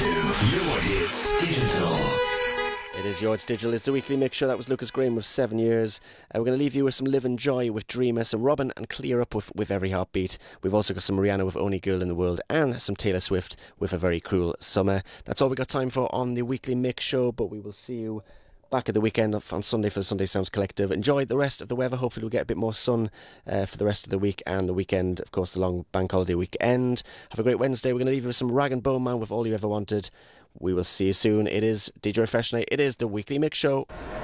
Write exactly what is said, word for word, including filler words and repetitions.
to Your Hits Digital. It is Your Hits Digital. It's the weekly mix show. That was Lucas Graham with Seven Years. Uh, we're going to leave you with some Live and Joy with Dreamer, some Robin and Clear Up with, with Every Heartbeat. We've also got some Rihanna with Only Girl in the World and some Taylor Swift with A Very Cruel Summer. That's all we got time for on the weekly mix show, but we will see you back at the weekend on Sunday for the Sunday Sounds Collective. Enjoy the rest of the weather. Hopefully we'll get a bit more sun uh, for the rest of the week and the weekend, of course, the long bank holiday weekend. Have a great Wednesday. We're going to leave you with some Rag and Bone Man with All You Ever Wanted. We will see you soon. It is D J Refresh Night. It is the weekly mix show.